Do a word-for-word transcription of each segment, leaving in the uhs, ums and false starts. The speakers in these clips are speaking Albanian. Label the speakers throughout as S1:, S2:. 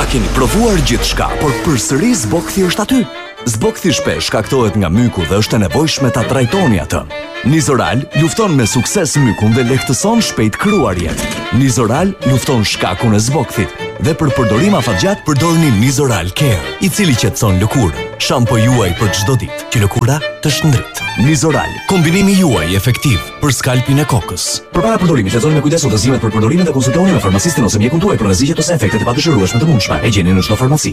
S1: keni provuar gjithçka, por përsëri zbokthi është aty. Zbokthi shpesh shkaktohet nga myku dhe është e nevojshme ta trajtoni atë. Nizoral lufton me sukses mykun dhe lehtëson shpejt kruarjet. Nizoral lufton shkakun e zbokthit dhe për përdorim afatgjat përdorni Nizoral Care, i cili qetëson lëkurën. Shampo juaj për çdo ditë, që lëkura të shndrit. Nizoral, kombinimi juaj efektiv për skalpin e kokës. Përpara përdorimit, lexoni me kujdes udhëzimet për përdorimin dhe konsultoni me farmacistin ose mjekun tuaj për rrezikët ose efektet e padëshirueshme të mundshme. E gjeni në çdo farmaci.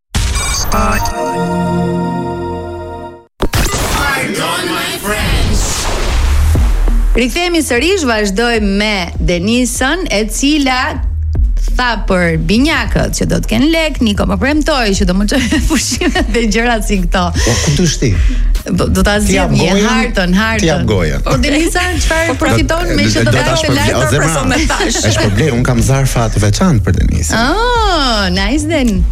S2: Rikthehemi sërish, vazhdojmë me Denisën, e cila tha për binjakët që do të kenë lek. Niko më premtoi që do më çojë pushime dhe gjëra si këto.
S3: Po ku do shti?
S2: Do ta zgjidh një hartën, hartën.
S3: Ti jap goja.
S2: Po Denisa çfarë përfiton me që do të dalë lart për personazh?
S3: Është problem, un kam zarfa të veçantë për Denisën.
S2: Oh, nice then.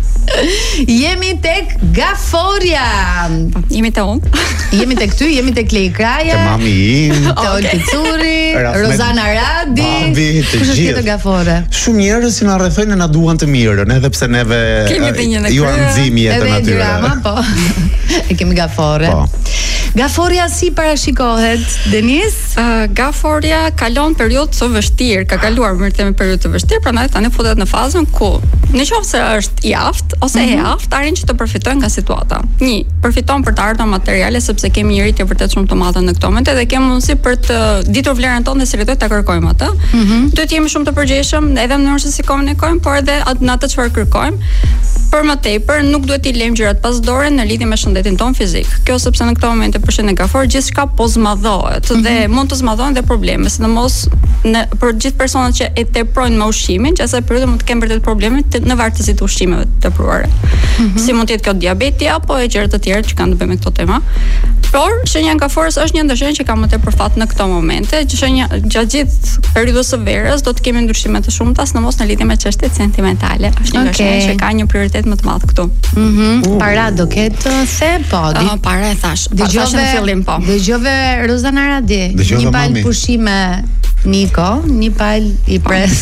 S2: Jemi tek Gaforia.
S4: Jemi te unë.
S2: Jemi tek ty, jemi tek Lej Kraja.
S3: Te mami im.
S2: Te Olti Curri, Rozana Radi.
S3: Babi, të gjithë.
S2: Gafore.
S3: Shumë njerëz që na rrethojnë na duan të mirën, edhe pse neve ju nxjimi jetën aty.
S2: Edhe po. E kemi Gafore.
S3: Po.
S2: Gaforia si parashikohet, Denis?
S4: Uh, Gaforia kalon periudhë të vështirë, ka kaluar më të me periudhë të vështirë, prandaj tani futet në fazën ku nëse është i aftë ose mm -hmm. e aftë, arrin që të përfitojë nga situata. Një, përfiton për të ardhur materiale sepse kemi një rritje vërtet shumë të madhe në këto momente dhe kemi mundësi për të ditur vlerën tonë dhe si rritoj ta kërkojmë atë. Mm -hmm. Duhet të jemi shumë të përgjegjshëm edhe në mënyrën se si komunikojmë, por edhe në atë çfarë kërkojmë. Për më tepër, nuk duhet i lëmë gjërat pas dore në lidhje me shëndetin ton fizik. Kjo sepse në këto momente për shëndet Gafor gjithçka po zmadhohet mm -hmm. dhe mund të zmadhohen dhe probleme, sidomos në për gjithë personat që e teprojnë me ushqimin, që asaj periudhë mund të kenë vërtet probleme në vartësi të ushqimeve të tepruara. Mm -hmm. Si mund të jetë kjo diabeti apo e gjëra të tjera që kanë të bëjnë me këto tema. Por shenja nga forës është një ndër shenjat që ka më tepër fat në këto momente, që shenja gjatë gjithë periudhës së verës do të kemi ndryshime të shumta, sidomos në lidhje me çështjet sentimentale. Është një okay. shenjë që ka një prioritet më të madh këtu.
S2: Mhm. Mm uh. Para do ketë the po. Di...
S4: Uh, para e thash.
S2: Dëgjove në fillim po. Dëgjove Rozana Radi. Një palë pushime Niko, një palë i pres.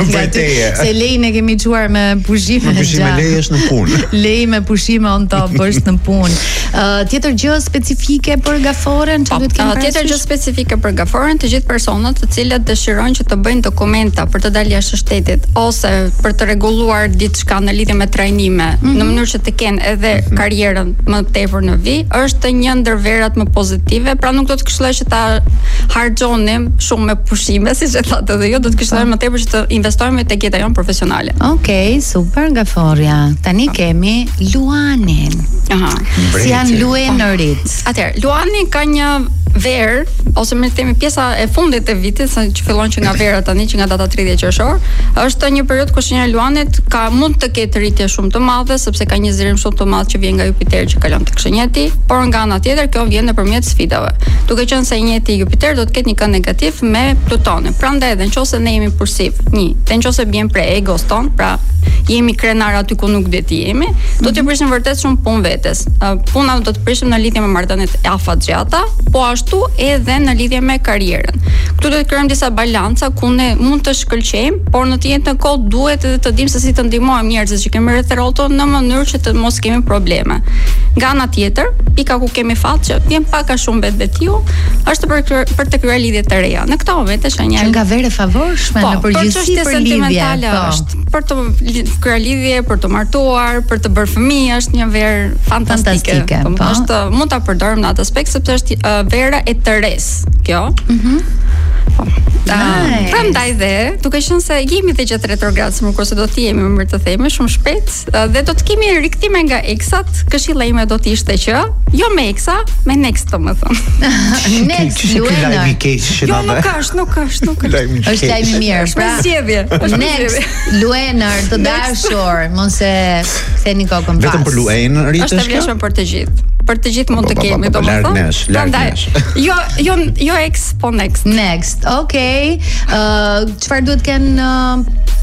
S2: Se Lejnë e kemi çuar me pushime.
S3: Me pushime Lej është në punë.
S2: Lej me pushime on top është në punë. Uh, tjetër gjë specifike për Gaforen që duhet kemi parasysh?
S4: Tjetër gjë specifike për Gaforen, të gjithë personat të cilët dëshirojnë që të bëjnë dokumenta për të dalë jashtë shtetit ose për të rregulluar diçka në lidhje me trajnime, mm -hmm. në mënyrë që të kenë edhe mm -hmm. karrierën më tepër në vi, është një ndër verat më pozitive, pra nuk do të këshilloj që ta harxhonim shumë me pushime, siç e thatë edhe ju, do të këshilloj më tepër që të investojmë tek jeta jonë profesionale.
S2: Okej, okay, super Gaforia. Tani kemi Luanin. Aha. Si janë luenërit?
S4: Atëherë, Luani ka një verë, ose më themi pjesa e fundit e vitit, sa që fillon që nga vera tani, që nga data tridhjetë qershor, është një periudhë ku shenja e Luanit ka mund të ketë rritje shumë të madhe, sepse ka një zërim shumë të madh që vjen nga Jupiteri që kalon tek shenjeti, por nga ana tjetër kjo vjen nëpërmjet sfidave. Duke qenë se shenjeti i Jupiter do të ketë një kënd negativ me Plutonin. Prandaj edhe nëse ne jemi impulsiv, një, dhe nëse bien pre egos ton, pra jemi krenar aty ku nuk duhet të jemi, do të prishim vërtet shumë punë vetes. Puna do të prishim në lidhje me marrëdhëniet e afatgjata, po ashtu edhe në lidhje me karrierën. Këtu do të krijojmë disa balanca ku ne mund të shkëlqejmë, por në të njëjtën kohë duhet edhe të dimë se si të ndihmojmë njerëzit që kemi rreth rrotull në mënyrë që të mos kemi probleme. Nga ana tjetër, pika ku kemi fat që vjen pak a shumë vetvetiu, është për për të krijuar lidhje të reja. Në këtë moment është një
S2: nga vere favorshme në përgjithësi për lidhje,
S4: është për të krijuar lidhje, për të martuar, për të bërë fëmijë, është një verë fantastike. Po, po. Është mund ta përdorim në atë aspekt sepse është uh, vera e të res, kjo. Mhm. Po. Nice. Prandaj dhe, duke qenë se jemi të gjatë retrograd, më kurse do të jemi më mirë të themi shumë shpejt, dhe do të kemi rikthime nga eksat, këshilla ime do të ishte që jo me eksa, me next domethënë.
S2: Next, luenër.
S4: Jo, nuk është, nuk është, nuk është.
S2: Është lajm i mirë, pra.
S4: Zgjedhje.
S2: Next, luenër të dashur, mos e ktheni kokën pas.
S3: Vetëm për luenër rritesh.
S4: Është vlefshëm për të gjithë. Për të gjithë mund të kemi, domethënë. Prandaj, jo, jo, jo ex, po next.
S2: Next. Okej. Ë, çfarë duhet të kenë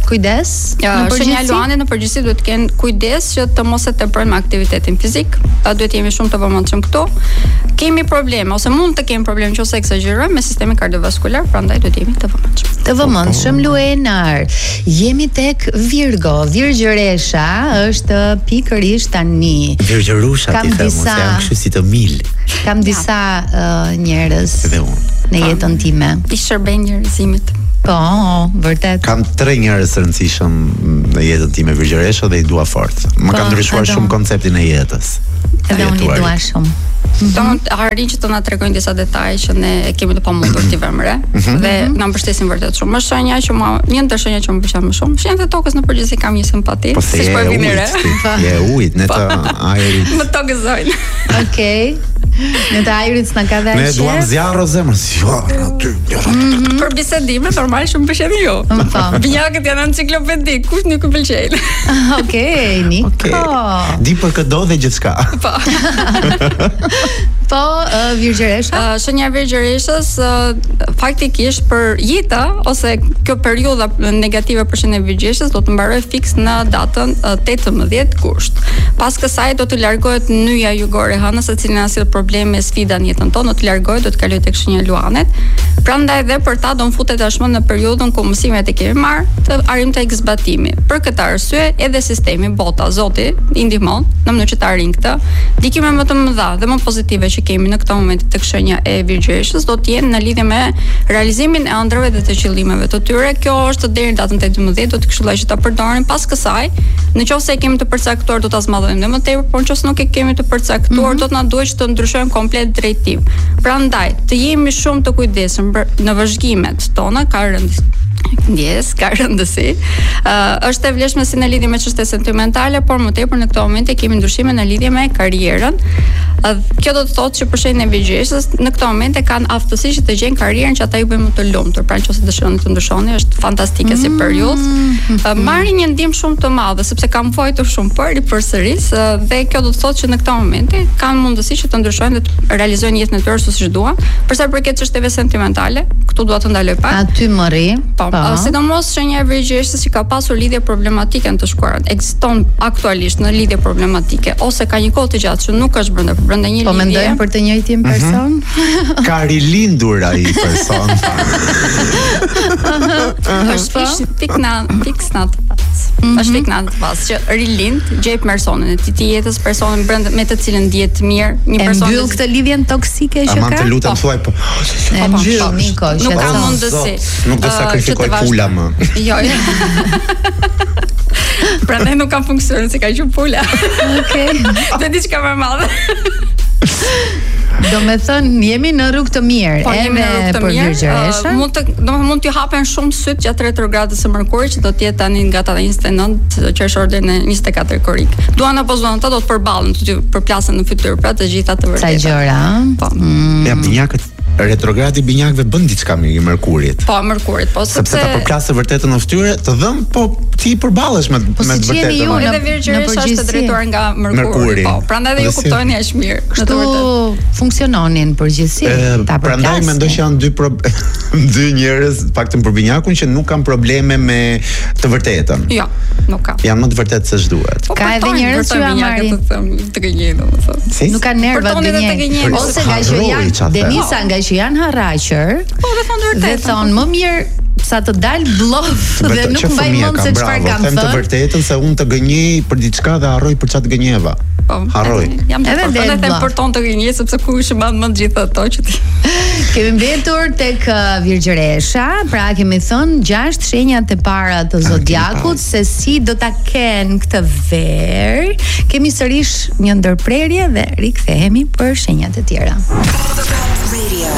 S2: kujdes?
S4: Ja, shenja luani në përgjithësi duhet të kenë kujdes që të mos e tepërojnë me aktivitetin fizik. Duhet jemi shumë të vëmendshëm këtu. Kemi probleme ose mund të kemi probleme nëse eksagjerojmë me sistemin kardiovaskular, prandaj duhet jemi të vëmendshëm.
S2: Të vëmendshëm Luenar. Jemi tek Virgo. Virgjëresha është pikërisht tani.
S3: Virgjërusha ti them, se jam kështu si të mil.
S2: Kam disa uh, njerëz në jetën time.
S4: I shërben njerëzimit.
S2: Po, vërtet.
S3: Kam tre njerëz të rëndësishëm në jetën time virgjëresha dhe i dua fort. Më ka ndryshuar shumë konceptin e jetës.
S2: Edhe unë i dua shumë.
S4: Do të arrin që të na tregojnë disa detaje që ne e kemi të pamundur t'i vëmë re dhe na mbështesin vërtet shumë. Më shenja që më një ndër shenjat që më pëlqen më shumë, shenjat e tokës në përgjithësi kam një simpati, siç po e vini re.
S3: Je ujit, ne të ajrit.
S4: Më tokëzojnë.
S2: Okej. Në të ajrit s'na ka dhënë.
S3: Ne duam zjarr o zemër, zjarr aty.
S4: Për bisedime normal shumë pëlqen ju. Binjakët janë enciklopedik, kush nuk i pëlqejnë.
S2: Okej, Niko.
S3: Di për këdo dhe gjithçka.
S4: Po.
S2: Po, uh, Virgjëresha?
S4: Uh, shenja Virgjëreshës uh, faktikisht për jeta ose kjo periudha negative për shenjën e Virgjëreshës do të mbaroj fiks në datën uh, tetëmbëdhjetë gusht. Pas kësaj do të largohet nyja jugore hënës, e cila na sill probleme, sfida në jetën tonë, do të largohet, do të kalojë tek shenja Luanet. Prandaj dhe për ta do të futet tashmë në periudhën ku mësimet e kemi marr të arrim tek zbatimi. Për këtë arsye, edhe sistemi bota, Zoti i ndihmon në mënyrë që të arrijmë këtë. Dikime më të mëdha dhe më pozitive që kemi në këtë moment tek shenja e Virgjëreshës do të jenë në lidhje me realizimin e ëndrave dhe të qëllimeve të tyre. Kjo është deri në datën tetëmbëdhjetë, do të këshilloj që ta përdorin. Pas kësaj, nëse e kemi të përcaktuar do ta zmadhojmë më tepër, por nëse nuk e kemi të përcaktuar, mm-hmm. do të na duhet që të ndryshojmë komplet drejtim. Prandaj, të jemi shumë të kujdesshëm në vëzhgimet tona, ka rëndësi. Yes, ka rëndësi. Uh, është e vlefshme si në lidhje me çështje sentimentale, por më tepër në këtë moment e kemi ndryshime në lidhje me karrierën. Uh, kjo do të thotë që për shenjën e Virgjëreshës në këtë moment e kanë aftësi që të gjejnë karrierën që ata ju bëjnë më të lumtur. Pra nëse dëshironi të ndryshoni, është fantastike si periudhë. Uh, marrin një ndihmë shumë të madhe sepse kam vojtur shumë për i përsëris uh, dhe kjo do të thotë që në këtë moment kanë mundësi që të ndryshojnë dhe të realizojnë jetën e tyre siç duan. Për sa i përket çështjeve sentimentale, këtu dua të ndaloj pak.
S2: Aty më rri.
S4: Po, uh, sidomos shenja e Virgjëreshës që ka pasur lidhje problematike në të shkuarën. Ekziston aktualisht në lidhje problematike ose ka një kohë të gjatë që nuk është brenda brenda një lidhje.
S2: Po mendojmë për të njëjtin person?
S3: Mm-hmm. Ka rilindur ai person.
S4: Është fiks pik na fiks na të pas. Është pik na të pas që rilind gjej personin e tij të jetës, personin brenda me të cilën ndihet mirë, një person.
S2: E mbyll këtë lidhjen toksike që ka.
S3: Ama të lutem thuaj po.
S2: E mbyll Niko, që
S4: nuk ka mundësi.
S3: Nuk do sakrifikoj pula më.
S4: Jo, jo. Prandaj nuk ka funksionuar se ka qenë pula.
S2: Okej.
S4: Dhe diçka më e madhe.
S2: Do me thënë, jemi në rrugë të mirë,
S4: po,
S2: edhe për Virgjëreshën.
S4: Uh, mund të, do me mund t'ju hapen shumë syt gjatë retrogradës së Mërkurit, që do të jetë tani nga data njëzet e nëntë qershor deri në njëzet e katër korrik. Duan apo s'duan ata do të përballen, të përplasen në fytyrë, pra të gjitha të vërteta.
S2: Sa gjëra,
S4: po.
S2: Mm.
S3: Ja, binjakët retrogradi binjakëve bën diçka me Mërkurit.
S4: Po, Mërkurit, po sepse
S3: sepse ta përplasë vërtetën në fytyrë, të dhëm, po ti përballesh me
S2: po,
S3: me
S2: si
S3: vërtetën.
S2: Jo,
S4: edhe Virgjëresha është drejtuar nga Mërkuri. Po, prandaj dhe ju kuptoni aq mirë.
S2: Kështu funksiononin përgjithësi. Ta përplasë.
S3: Prandaj mendoj që janë dy pro... dy njerëz, paktën për binjakun që nuk kanë probleme me të vërtetën.
S4: Jo, nuk ka.
S3: Janë më të vërtetë se ç'duhet.
S2: Po, ka edhe njerëz që marrin
S4: të gënjejnë, domethënë.
S3: Si?
S2: Nuk kanë nerva të gënjejnë. Ose nga që janë Denisa, nga që janë harraqër.
S4: Po, dhe thonë vërtetën.
S2: Dhe thonë më mirë sa të dal bllov dhe nuk mbaj mend se çfarë kam thënë.
S3: Them të vërtetën se unë të gënjej për diçka dhe harroj për çfarë të gënjeva.
S4: Po,
S3: harroj.
S4: Jam edhe dhe them për ton të gënjej sepse ku i shëmban më të gjitha ato që ti.
S2: Kemi mbetur tek Virgjëresha, pra kemi thënë gjashtë shenjat e para të zodiakut se si do ta kenë këtë verë. Kemi sërish një ndërprerje dhe rikthehemi për shenjat e tjera. Radio.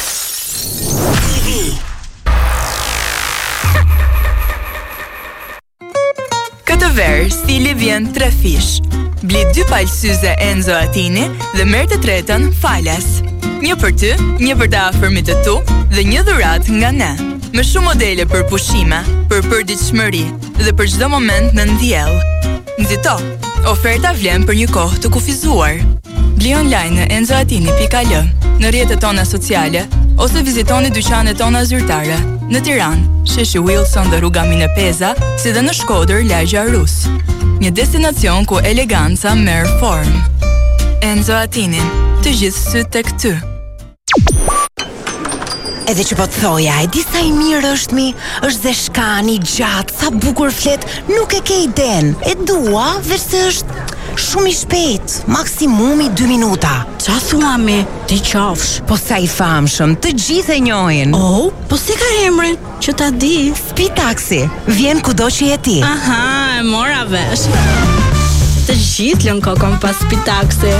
S5: Këtë verë, stili vjen tre fish. Bli dy palë syze Enzo Atini dhe merr të tretën Falas. Një për ty, një për të afërmit të tu dhe një dhurat nga ne. Me shumë modele për pushime, për përditshmëri dhe për çdo moment në ndjell. Nxito, oferta vlen për një kohë të kufizuar. Bli online në enzoatini pikë al, në rrjetet tona sociale ose vizitoni dyqanet tona zyrtare. Në Tiranë, sheshi Wilson dhe rruga Minepeza, si dhe në Shkodër, lagja Rus. Një destinacion ku eleganca merr formë. Enzoatini, të gjithë sytë tek ty.
S6: Edhe që po të thoja, e di sa i mirë është mi, është dhe shkani, gjatë, sa bukur flet, nuk e ke iden. E dua, veç se është shumë i shpejt, maksimumi dy minuta.
S7: Qa thua mi, ti qafsh?
S6: Po sa i famshëm, të gjithë e njohin.
S7: Oh, po si ka emrin, që ta di?
S6: Speed Taxi, vjen kudo që je ti.
S7: Aha, e mora vesh. Të gjithë lën kokon pas Speed Taxi.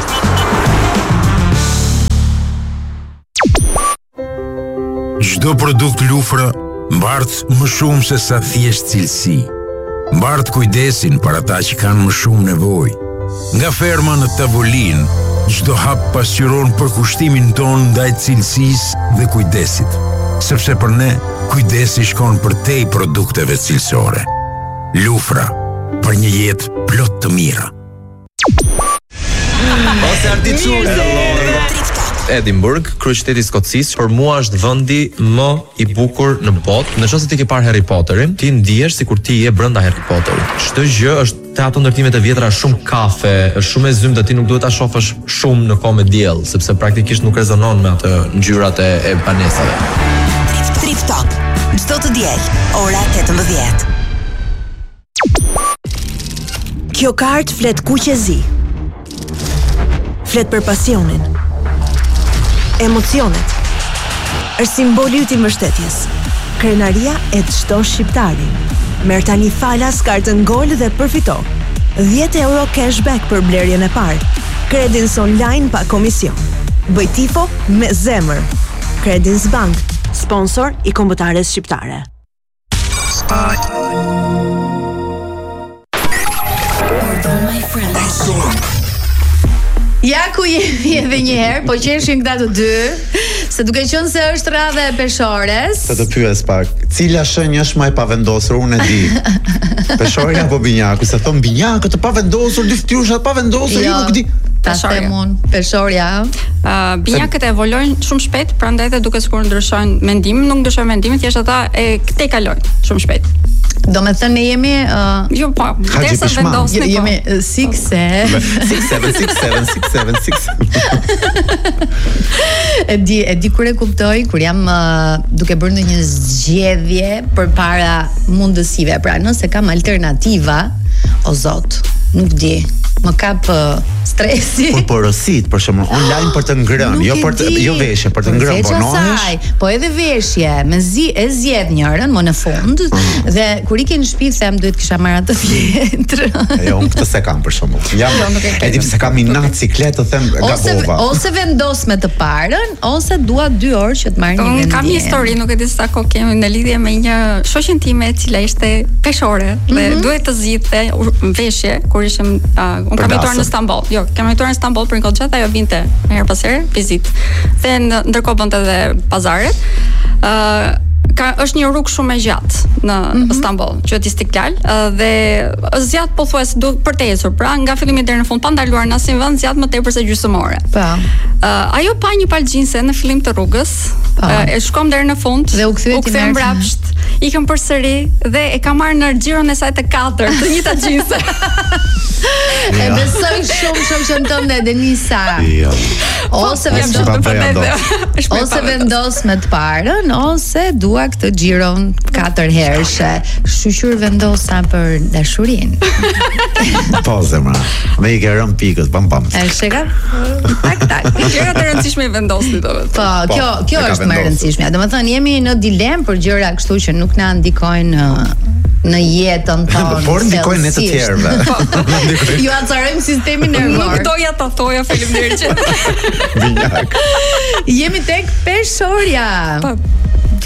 S8: Çdo produkt Lufra mbart më shumë se sa thjesht cilësi. Mbart kujdesin për ata që kanë më shumë nevojë. Nga ferma në tavolinë, çdo hap pasqyron përkushtimin ton ndaj cilësisë dhe kujdesit. Sepse për ne, kujdesi shkon përtej produkteve cilësore. Lufra, për një jetë plot të mira.
S9: Ose artiçure. Edinburgh, kryeqyteti i Skocisë, për mua është vendi më i bukur në botë. Nëse ti ke parë Harry Potterin, ti ndihesh sikur ti je brenda Harry Potterit. Çdo gjë është te ato ndërtimet e vjetra, shumë kafe, është shumë e zymt, ti nuk duhet ta shohësh shumë në kohë me diell, sepse praktikisht nuk rezonon me atë ngjyrat e, e banesave.
S6: Trip Top, çdo të diel, ora tetëmbëdhjetë.
S10: Kjo kartë flet kuqezi. Flet për pasionin, emocionet. Është simboli yt i mbështetjes. Krenaria e çdo shqiptari. Merr tani falas kartën Gol dhe përfito dhjetë euro cashback për blerjen e parë. Credins online pa komision. Bëj tifo me zemër. Credins Bank, sponsor i kombëtares shqiptare.
S2: Ja ku jemi edhe një herë, po qeshin këta të dy, se duke qenë se është radha e peshores.
S3: Se të pyes pak, cila shenjë është më e pavendosur, unë e di. Peshorja apo binjaku, se thon binjaku të pavendosur, dy fytyrëshat pavendosur, jo, nuk di.
S2: Ta them unë, peshorja.
S4: Uh, binjakët evolojnë shumë shpejt, prandaj edhe duke sikur ndryshojnë mendimin, nuk ndryshojnë mendimin, thjesht ata e këtej kalojnë shumë shpejt.
S2: Do me thënë ne jemi uh,
S4: jo po, derisa vendosni po.
S2: Jemi six se
S3: six seven six seven six seven six
S2: E di, e di kur e kuptoj, kur jam uh, duke bërë ndonjë zgjedhje përpara mundësive. Pra, nëse kam alternativa, o zot, nuk di. Më kap uh, stresi.
S3: Por porosit, për shembull, online për të ngrënë, jo për të, jo veshje, për të ngrënë, po nohesh.
S2: Po edhe veshje, me zi e zgjedh njërin më në fund, uh-huh. Dhe kur i ke në shtëpi them duhet kisha marrë atë tjetër.
S3: Jo, unë këtë se kam për shembull. Jam e di pse kam inat cikletë, them gabova.
S2: Ose ose vendos me të parën, ose dua dy orë që të marr një vendim.
S4: Kam një histori, nuk e di sa kohë kemi në lidhje me një shoqen time e cila ishte peshore dhe duhet të zgjidhte veshje kur ishim unë kam jetuar në Stamboll. Jo, kam jetuar në Stamboll për një kohë gjatë, ajo vinte her pas here vizitë. Dhe ndërkohë bënte edhe pazaret. Ë uh, ka është një rrugë shumë e gjatë në mm-hmm. Stamboll, quhet Istiklal, uh, dhe zgjat pothuajse do për të ecur. Pra, nga fillimi deri në fund pa ndaluar në asnjë vend, zgjat më tepër se gjysmore. Po. Uh, ajo pa një palë xhinse në fillim të rrugës, uh, e shkom deri në fund
S2: dhe u kthye
S4: mbrapsht. Ikëm përsëri dhe e kam marrë në xhiron e saj të katërt, të njëjta xhinse.
S2: E besoj shumë shumë që në tëmë dhe Denisa.
S3: Jo.
S2: Ose vendos Ose vendos me të parën, ose dua këtë xhiron katër herëshe. Shqyr vendosa për dashurinë.
S3: Po zemra. Me i ke rënë pikët, pam pam.
S2: E sheka? Tak tak.
S4: Gjërat e rëndësishme i vendosni do vetë.
S2: Po, kjo kjo është më e rëndësishme. Domethënë jemi në dilemë për gjëra kështu që nuk na ndikojnë në jetën tonë.
S3: Por ndikojnë ne të tjerëve.
S2: Ju acarojmë sistemin nervor.
S4: Nuk doja ta thoja, faleminderit.
S3: Binjak.
S2: Jemi tek peshorja.
S4: Po.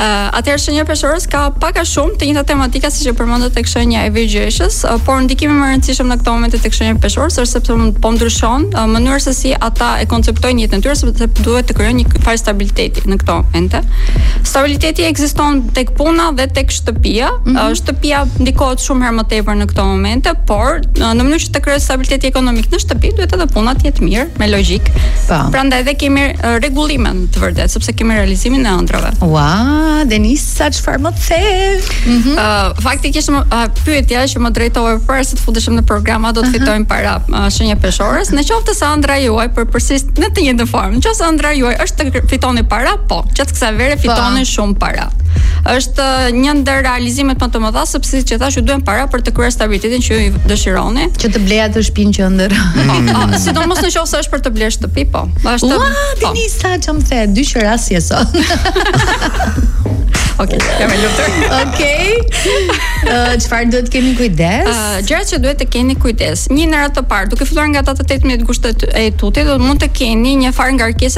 S4: Uh, atëherë shenja peshorës ka pak a shumë të njëjta tematika siç e përmendet tek shenja e virgjeshës, uh, por ndikimi më i rëndësishëm në këtë moment tek shenja peshorës është sepse po ndryshon uh, mënyra se si ata e konceptojnë jetën e tyre, sepse duhet të krijojnë një farë stabiliteti në këto momente. Stabiliteti ekziston tek puna dhe tek shtëpia. Mm -hmm. uh, shtëpia ndikohet shumë herë më tepër në këto momente, por uh, në mënyrë që të krijohet stabiliteti ekonomik në shtëpi, duhet edhe puna të jetë mirë, me logjik. Prandaj edhe kemi uh, rregullimin të vërtet, sepse kemi realizimin e ëndrave.
S2: Ua, Denisa, çfarë më the?
S4: Mm -hmm. uh, faktikisht uh, pyetja që më drejtove para se të futeshim në program, a do të fitojmë para uh, shenja peshorës? Në qoftë se ëndra juaj përpërsisht në të njëjtën formë. Në qoftë se ëndra juaj është të fitoni para, po, gjatë kësaj vere fitoni shumë para. Është një ndër realizimet më të mëdha, sepse siç e thash, ju duhen para për të krijuar stabilitetin që ju dëshironi,
S2: që të bleja të shtëpinë që ëndër.
S4: Po, sidomos në qoftë se është për të bler shtëpi, po.
S2: Është Ua, Denisa, ç'm the, dy qerasje sot.
S4: Okej, jam e lumtur.
S2: Okej. Çfarë duhet të kemi kujdes?
S4: Uh, gjërat që duhet të keni kujdes. Një në radhë të parë, duke filluar nga ata të tetëmbëdhjetë kushtet e tutit, do mund të keni një farë ngarkesë